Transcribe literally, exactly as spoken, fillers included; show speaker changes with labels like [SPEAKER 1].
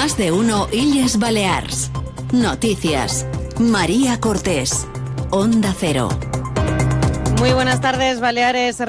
[SPEAKER 1] Más de uno Illes Balears. Noticias. María Cortés. Onda Cero.
[SPEAKER 2] Muy buenas tardes, Baleares.